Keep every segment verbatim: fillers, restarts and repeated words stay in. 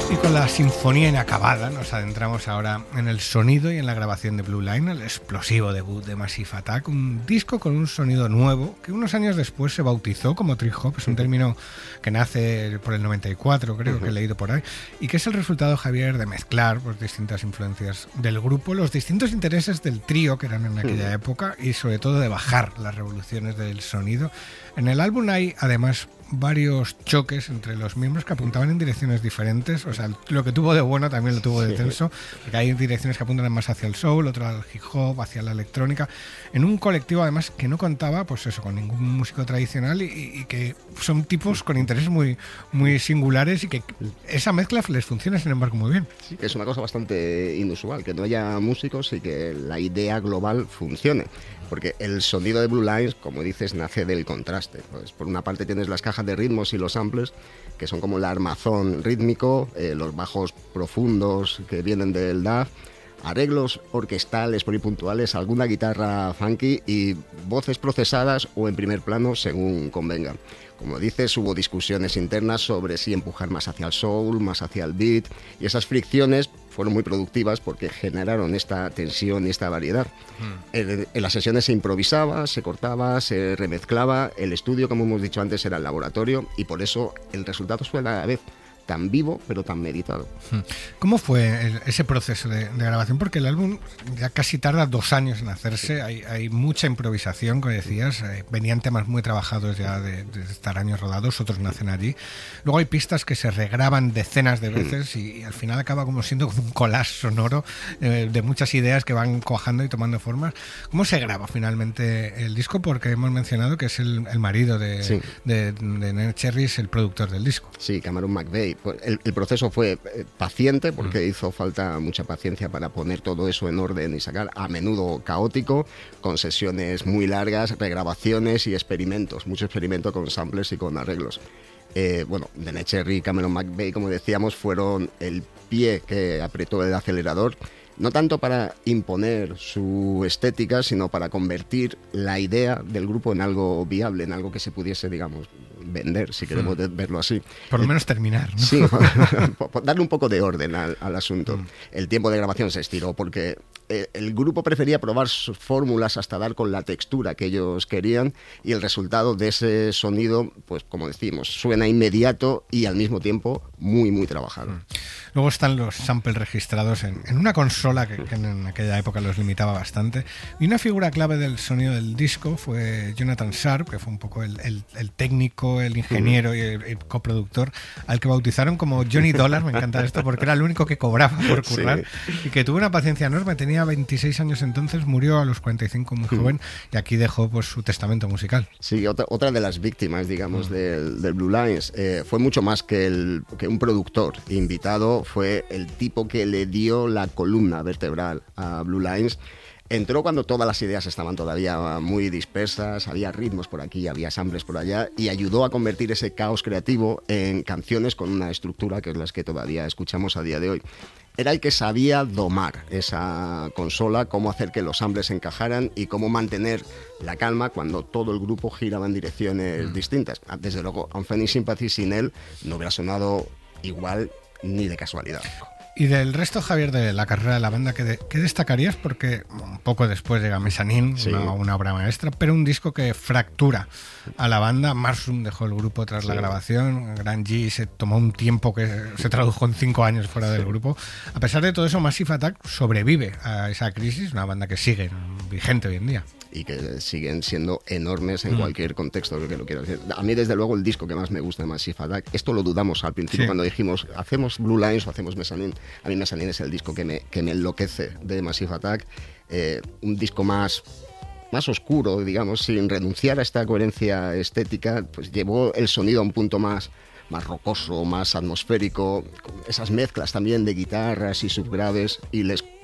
Y con la sinfonía inacabada nos adentramos ahora en el sonido y en la grabación de Blue Line, el explosivo debut de Massive Attack, un disco con un sonido nuevo que unos años después se bautizó como trip hop, es un término que nace por el noventa y cuatro, creo uh-huh. que he leído por ahí, y que es el resultado, Javier, de mezclar pues, distintas influencias del grupo, los distintos intereses del trío que eran en aquella uh-huh. época y sobre todo de bajar las revoluciones del sonido. En el álbum hay además varios choques entre los miembros que apuntaban en direcciones diferentes, o sea, lo que tuvo de bueno también lo tuvo de tenso, porque hay direcciones que apuntan más hacia el soul, otras al hip hop, hacia la electrónica, en un colectivo además que no contaba, pues eso, con ningún músico tradicional y, y que son tipos con intereses muy, muy singulares y que esa mezcla les funciona sin embargo muy bien. Sí, es una cosa bastante inusual, que no haya músicos y que la idea global funcione. Porque el sonido de Blue Lines, como dices, nace del contraste. Pues por una parte tienes las cajas de ritmos y los samples, que son como el armazón rítmico, eh, los bajos profundos que vienen del D A W, arreglos orquestales pluripuntuales, alguna guitarra funky y voces procesadas o en primer plano según convenga. Como dices, hubo discusiones internas sobre si empujar más hacia el soul, más hacia el beat, y esas fricciones fueron muy productivas porque generaron esta tensión y esta variedad. Mm. En, en las sesiones se improvisaba, se cortaba, se remezclaba, el estudio, como hemos dicho antes, era el laboratorio, y por eso el resultado fue a la vez tan vivo, pero tan meditado. ¿Cómo fue el, ese proceso de, de grabación? Porque el álbum ya casi tarda dos años en hacerse, sí. hay, hay mucha improvisación, como decías, eh, venían temas muy trabajados ya de, de estar años rodados, otros nacen allí. Luego hay pistas que se regraban decenas de veces mm. y, y al final acaba como siendo como un collage sonoro eh, de muchas ideas que van cuajando y tomando formas. ¿Cómo se graba finalmente el disco? Porque hemos mencionado que es el, el marido de, sí. de, de Neneh Cherry, es el productor del disco. Sí, Cameron McVeigh. El, el proceso fue paciente porque mm. hizo falta mucha paciencia para poner todo eso en orden y sacar, a menudo caótico, con sesiones muy largas, regrabaciones y experimentos, mucho experimento con samples y con arreglos. Eh, bueno, Neneh Cherry y Cameron McVeigh, como decíamos, fueron el pie que apretó el acelerador, no tanto para imponer su estética, sino para convertir la idea del grupo en algo viable, en algo que se pudiese, digamos, vender, si queremos mm. verlo así. Por lo menos terminar, ¿no? Sí, darle un poco de orden al, al asunto. Mm. El tiempo de grabación se estiró porque eh, el grupo prefería probar sus fórmulas hasta dar con la textura que ellos querían, y el resultado de ese sonido, pues como decimos, suena inmediato y al mismo tiempo muy, muy trabajado. Mm. Luego están los samples registrados en, en una consola que, que en aquella época los limitaba bastante. Y una figura clave del sonido del disco fue Jonathan Sharp, que fue un poco el, el, el técnico, el ingeniero y el, el coproductor, al que bautizaron como Johnny Dollar. Me encanta esto porque era el único que cobraba por currar, sí. y que tuvo una paciencia enorme. Tenía veintiséis años entonces, murió a los cuarenta y cinco, muy joven, y aquí dejó pues su testamento musical. Sí, otra, otra de las víctimas, digamos, mm. del, del Blue Lines. Eh, fue mucho más que, el, que un productor invitado. Fue el tipo que le dio la columna vertebral a Blue Lines. Entró cuando todas las ideas estaban todavía muy dispersas, había ritmos por aquí, había samples por allá, y ayudó a convertir ese caos creativo en canciones con una estructura que es las que todavía escuchamos a día de hoy. Era el que sabía domar esa consola, cómo hacer que los samples encajaran y cómo mantener la calma cuando todo el grupo giraba en direcciones mm. distintas. Desde luego, Unfailing Sympathy sin él no hubiera sonado igual ni de casualidad. Y del resto, Javier, de la carrera de la banda, ¿qué, de, qué destacarías? Porque un poco después llega Mezzanine, sí. una, una obra maestra, pero un disco que fractura a la banda. Marsum dejó el grupo tras sí. la grabación, Grant Gee se tomó un tiempo que se tradujo en cinco años fuera sí. del grupo. A pesar de todo eso, Massive Attack sobrevive a esa crisis, una banda que sigue vigente hoy en día. Y que siguen siendo enormes en mm. cualquier contexto que lo quieras decir. A mí, desde luego, el disco que más me gusta de Massive Attack, esto lo dudamos al principio sí. cuando dijimos, ¿hacemos Blue Lines o hacemos Mezzanine? A mí Mezzanine es el disco que me, que me enloquece de Massive Attack. Eh, un disco más... más oscuro, digamos, sin renunciar a esta coherencia estética, pues llevó el sonido a un punto más, más rocoso, más atmosférico, esas mezclas también de guitarras y subgraves, y les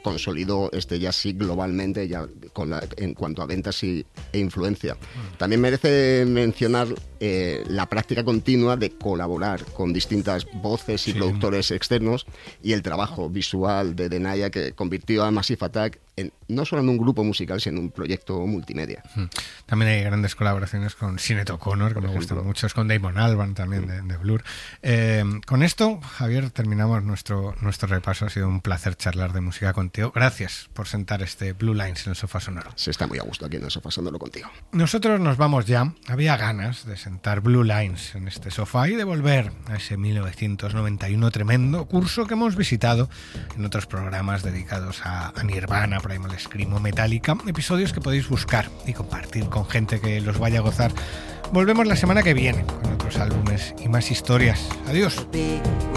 consolidó este jazz sí globalmente ya con la, en cuanto a ventas y, e influencia. También merece mencionar eh, la práctica continua de colaborar con distintas voces y sí. productores externos y el trabajo visual de Denaya que convirtió a Massive Attack en, no solo en un grupo musical, sino en un proyecto multimedia. También hay grandes colaboraciones con Sinéad O'Connor, que me gustan mucho, con Damon Albarn también de, de Blur. Eh, con esto, Javier, terminamos nuestro, nuestro repaso. Ha sido un placer charlar de música contigo. Gracias por sentar este Blue Lines en el sofá sonoro. Se está muy a gusto aquí en el sofá sonoro contigo. Nosotros nos vamos ya. Había ganas de sentar Blue Lines en este sofá y de volver a ese mil novecientos noventa y uno tremendo curso que hemos visitado en otros programas dedicados a, a Nirvana, Primal Scream o Metallica, episodios que podéis buscar y compartir con gente que los vaya a gozar. Volvemos la semana que viene con otros álbumes y más historias. Adiós.